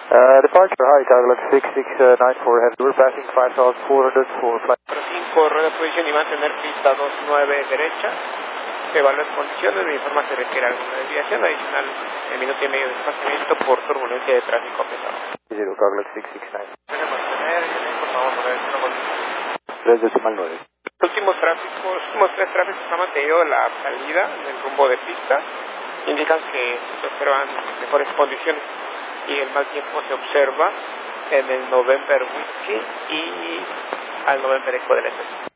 Departure, hi, Douglas 6694, and we're passing 5,400 for flight. 5, rueda posición y mantener pista 29 derecha. Se evalúan condiciones, me informa si requiere alguna desviación adicional en minuto y medio de desplazamiento por turbulencia de tráfico pesado. 0, Douglas 669. Puede mantener, por favor, por el 3,9. Los últimos tres tráficos han mantenido la salida del rumbo de pista, indican que se observan mejores condiciones y el mal tiempo se observa en el November Whiskey y al November Echo del SS.